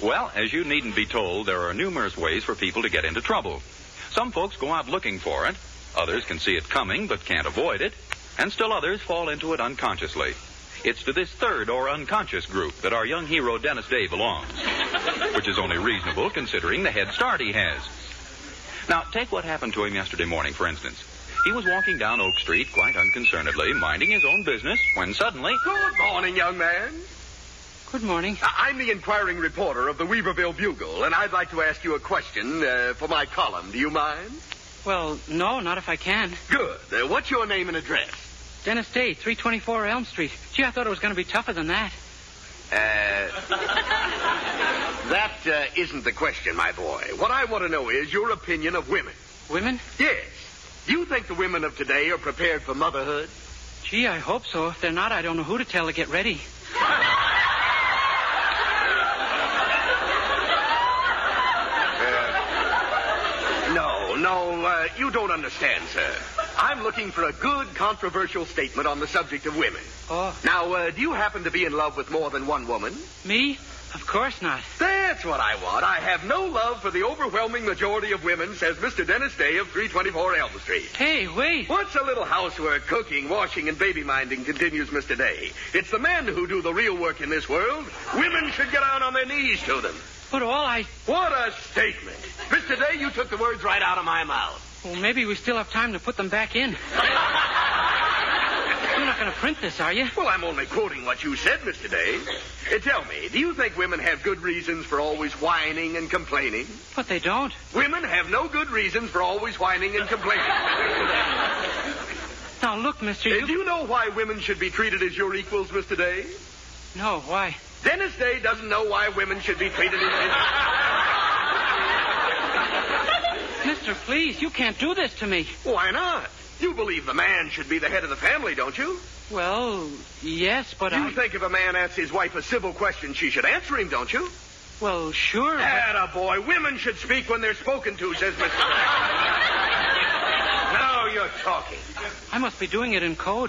Well, as you needn't be told, there are numerous ways for people to get into trouble. Some folks go out looking for it. Others can see it coming but can't avoid it. And still others fall into it unconsciously. It's to this third or unconscious group that our young hero Dennis Day belongs, which is only reasonable considering the head start he has. Now, take what happened to him yesterday morning, for instance. He was walking down Oak Street quite unconcernedly, minding his own business, when suddenly... Good morning, young man. Good morning. I'm the inquiring reporter of the Weaverville Bugle, and I'd like to ask you a question for my column. Do you mind? Well, no, not if I can. Good. What's your name and address? Dennis Day, 324 Elm Street. Gee, I thought it was going to be tougher than that. That isn't the question, my boy. What I want to know is your opinion of women. Women? Yes. Do you think the women of today are prepared for motherhood? Gee, I hope so. If they're not, I don't know who to tell to get ready. No, you don't understand, sir. I'm looking for a good, controversial statement on the subject of women. Oh. Now, do you happen to be in love with more than one woman? Me? Of course not. That's what I want. I have no love for the overwhelming majority of women, says Mr. Dennis Day of 324 Elm Street. Hey, wait. What's a little housework, cooking, washing, and baby-minding, continues Mr. Day. It's the men who do the real work in this world. Women should get down on their knees to them. But What a statement. Mr. Day, you took the words right out of my mouth. Well, maybe we still have time to put them back in. You're not going to print this, are you? Well, I'm only quoting what you said, Mr. Day. Tell me, do you think women have good reasons for always whining and complaining? But they don't. Women have no good reasons for always whining and complaining. Now, look, mister, Do you know why women should be treated as your equals, Mr. Day? No, why? Dennis Day doesn't know why women should be treated as... Mister, please, you can't do this to me. Why not? You believe the man should be the head of the family, don't you? Well, yes, but You think if a man asks his wife a civil question, she should answer him, don't you? Well, sure. Attaboy. Women should speak when they're spoken to, says Mr. Day. Now you're talking. I must be doing it in code.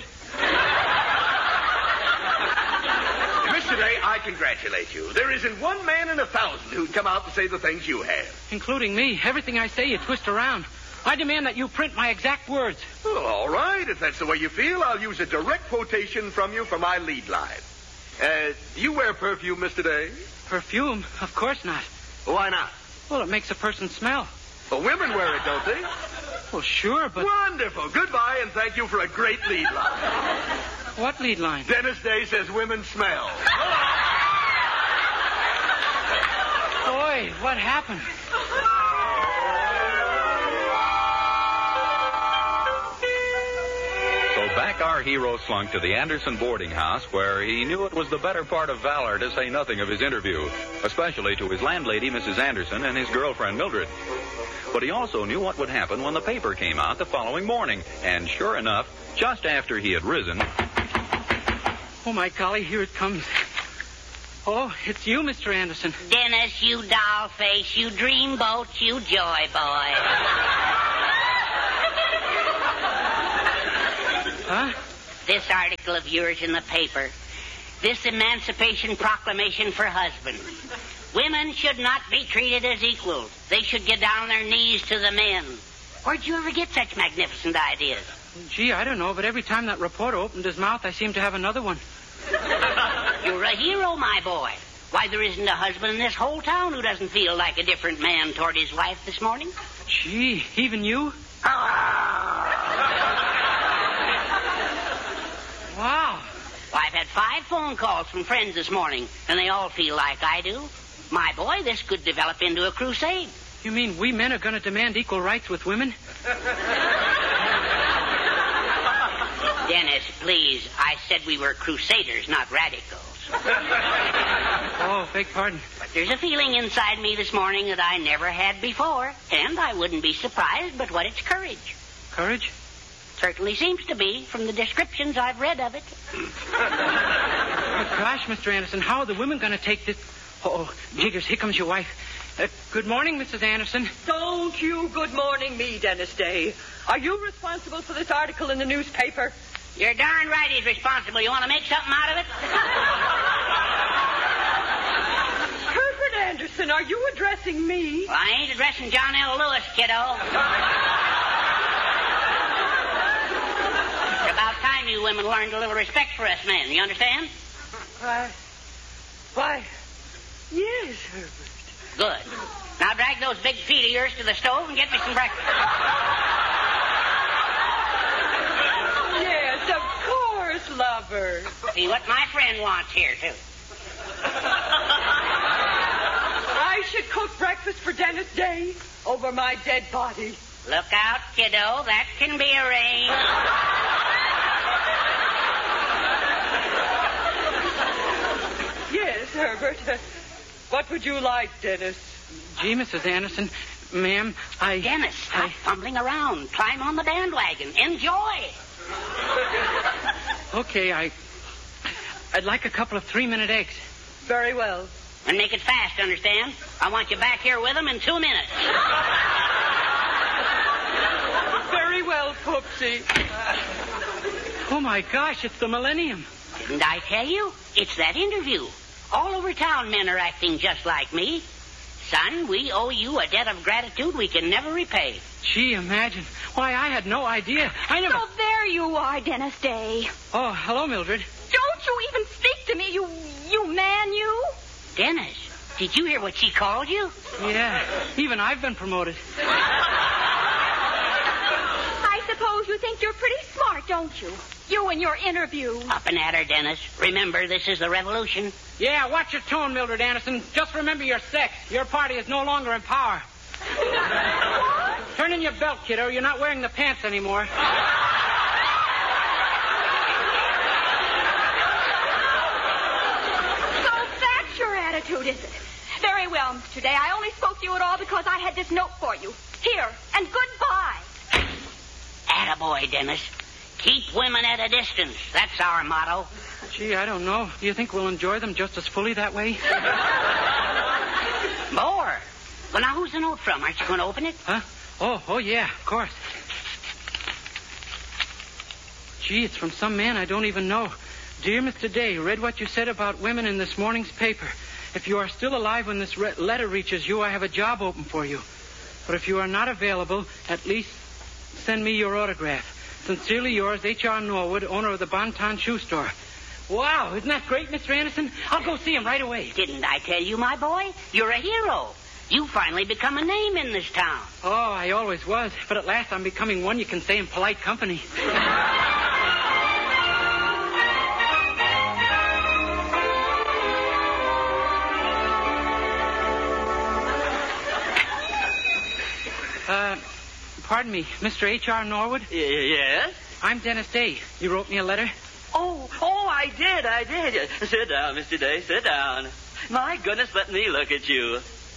Mr. Day, I congratulate you. There isn't one man in 1,000 who'd come out to say the things you have. Including me. Everything I say, you twist around. I demand that you print my exact words. Well, all right. If that's the way you feel, I'll use a direct quotation from you for my lead line. Do you wear perfume, Mr. Day? Perfume? Of course not. Why not? Well, it makes a person smell. Well, women wear it, don't they? Well, sure, but... Wonderful. Goodbye, and thank you for a great lead line. What lead line? Dennis Day says women smell. Boy, what happened? So back our hero slunk to the Anderson boarding house, where he knew it was the better part of valor to say nothing of his interview, especially to his landlady, Mrs. Anderson, and his girlfriend, Mildred. But he also knew what would happen when the paper came out the following morning. And sure enough, just after he had risen... Oh, my golly, here it comes. Oh, it's you, Mr. Anderson. Dennis, you doll face, you dreamboat, you joy boy. Huh? This article of yours in the paper. This Emancipation Proclamation for husbands. Women should not be treated as equals. They should get down on their knees to the men. Where'd you ever get such magnificent ideas? Gee, I don't know, but every time that reporter opened his mouth, I seem to have another one. You're a hero, my boy. Why, there isn't a husband in this whole town who doesn't feel like a different man toward his wife this morning. Gee, even you? Wow. Well, I've had 5 phone calls from friends this morning, and they all feel like I do. My boy, this could develop into a crusade. You mean we men are going to demand equal rights with women? Dennis, please. I said we were crusaders, not radicals. Oh, beg pardon. But there's a feeling inside me this morning that I never had before, and I wouldn't be surprised but what it's courage. Courage? Certainly seems to be, from the descriptions I've read of it. Oh, gosh, Mr. Anderson, how are the women going to take this? Oh, jiggers, here comes your wife. Good morning, Mrs. Anderson. Don't you good morning me, Dennis Day. Are you responsible for this article in the newspaper? You're darn right he's responsible. You want to make something out of it? Herbert Anderson. are you addressing me? Well, I ain't addressing John L. Lewis, kiddo. It's about time you women learned a little respect for us men. You understand? Why, yes, Herbert. Good. Now drag those big feet of yours to the stove and get me some breakfast. Yes, of course, lover. See what my friend wants here, too. I should cook breakfast for Dennis Day over my dead body. Look out, kiddo. That can be arranged. Yes, Herbert. What would you like, Dennis? Gee, Mrs. Anderson, ma'am, Dennis, stop fumbling around. Climb on the bandwagon. Enjoy. Okay, I'd like a couple of 3-minute eggs. Very well. And make it fast, understand? I want you back here with them in 2 minutes. Very well, Poopsie. Oh, my gosh, it's the millennium. Didn't I tell you? It's that interview. All over town, men are acting just like me. Son, we owe you a debt of gratitude we can never repay. Gee, imagine. Why, I had no idea. I never... So there you are, Dennis Day. Oh, hello, Mildred. Don't you even speak to me, you man, you. Dennis, did you hear what she called you? Yeah, even I've been promoted. I suppose you think you're pretty smart, don't you? You and your interview. Up and at her, Dennis. Remember, this is the revolution. Yeah, watch your tone, Mildred Anderson. Just remember your sex. Your party is no longer in power. Turn in your belt, kiddo. You're not wearing the pants anymore. Your attitude, is it? Very well, Mr. Day. I only spoke to you at all because I had this note for you. Here, and goodbye. Attaboy, Dennis. Keep women at a distance. That's our motto. Gee, I don't know. Do you think we'll enjoy them just as fully that way? More. Well, now, who's the note from? Aren't you going to open it? Huh? Oh, yeah, of course. Gee, it's from some man I don't even know. Dear Mr. Day, read what you said about women in this morning's paper. If you are still alive when this letter reaches you, I have a job open for you. But if you are not available, at least send me your autograph. Sincerely yours, H.R. Norwood, owner of the Bonton Shoe Store. Wow, isn't that great, Mr. Anderson? I'll go see him right away. Didn't I tell you, my boy? You're a hero. You finally become a name in this town. Oh, I always was. But at last I'm becoming one you can say in polite company. Pardon me, Mr. H.R. Norwood? Yes? I'm Dennis Day. You wrote me a letter? Oh, I did. Sit down, Mr. Day, sit down. My goodness, let me look at you.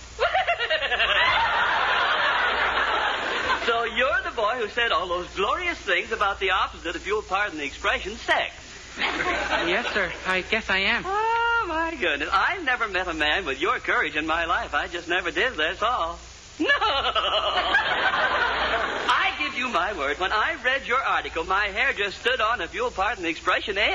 So you're the boy who said all those glorious things about the opposite, if you'll pardon the expression, sex. Yes, sir. I guess I am. Oh, my goodness. I've never met a man with your courage in my life. I just never did, that's all. No! I give you my word. When I read your article, my hair just stood on, if you'll pardon the expression,